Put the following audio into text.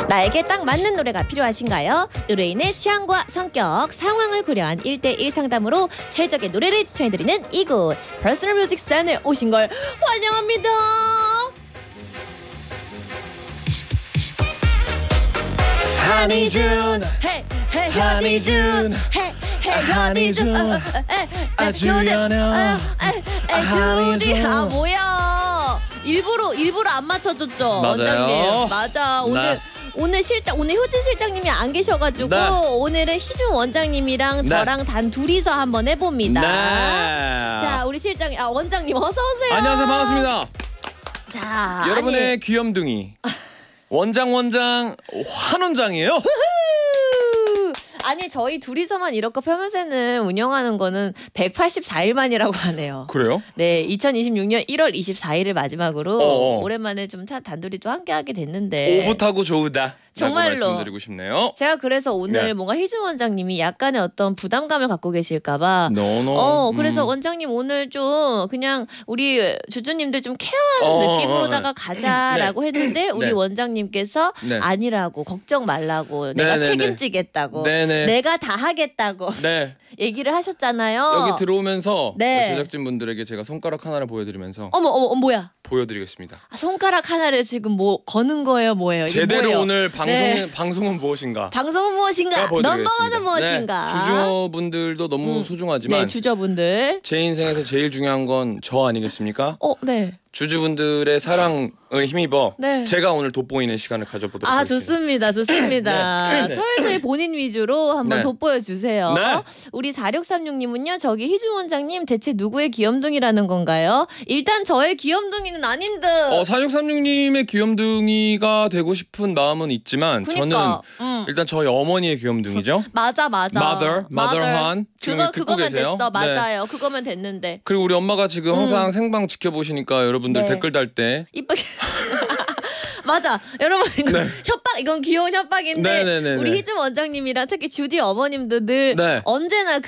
나에게 딱 맞는 노래가 필요하신가요? 의뢰인의 취향과 성격, 상황을 고려한 1대1 상담으로 최적의 노래를 추천해드리는 이곳 퍼스널 뮤직 사연에 오신 걸 환영합니다. 한이준 한이준 한이준 아주 연여 주디 뭐야 일부러 안 맞춰줬죠. 맞아요. 원장님 맞아. 오늘 효진 실장님이 안 계셔가지고 네. 오늘은 희준 원장님이랑 네. 저랑 단 둘이서 한번 해봅니다. 네. 자 우리 원장님 어서 오세요. 안녕하세요, 반갑습니다. 자 여러분의 귀염둥이 원장 환원장이에요. 아니 저희 둘이서만 이렇게 펴면서는 운영하는 거는 184일 만이라고 하네요. 그래요? 네, 2026년 1월 24일을 마지막으로 어어. 오랜만에 좀 단둘이 좀 함께하게 됐는데 오붓하고 좋으다. 정말로. 말씀드리고 싶네요. 제가 그래서 오늘 네. 뭔가 희준 원장님이 약간의 어떤 부담감을 갖고 계실까봐 그래서 원장님 오늘 좀 그냥 우리 주주님들 좀 케어하는 느낌으로다가 가자라고 했는데 우리 네. 원장님께서 네. 아니라고 걱정 말라고 내가 네네네. 책임지겠다고 네네. 내가 다 하겠다고 네. 얘기를 하셨잖아요. 여기 들어오면서 네. 제작진분들에게 제가 손가락 하나를 보여드리면서 어머 뭐야? 보여드리겠습니다. 손가락 하나를 지금 뭐 거는 거예요, 뭐예요? 이게 제대로 뭐예요? 오늘 네. 방송은 무엇인가? 방송은 무엇인가? 넘버원은 무엇인가? 네. 주주분들도 너무 소중하지만 네, 주저분들. 제 인생에서 제일 중요한 건 저 아니겠습니까? 네. 주주분들의 사랑을 힘입어 네. 제가 오늘 돋보이는 시간을 가져보도록 하겠습니다. 좋습니다. 네. 서울서의 본인 위주로 한번 네. 돋보여 주세요. 네. 우리 4636님은요. 저기 희준 원장님 대체 누구의 귀염둥이라는 건가요? 일단 저의 귀염둥이는 아닌 듯. 4636님의 귀염둥이가 되고 싶은 마음은 있지만 그러니까, 저는 일단 저희 어머니의 귀염둥이죠. 맞아. Mother Han 지금 듣고 그거면 계세요. 됐어. 네. 맞아요. 그거면 됐는데. 그리고 우리 엄마가 지금 항상 생방 지켜보시니까 여러분들 네. 댓글 달 때 이쁘게 맞아 여러분 이거 네. 협박 이건 귀여운 협박인데 네네네네. 우리 희준 원장님이랑 특히 주디 어머님도 늘 네. 언제나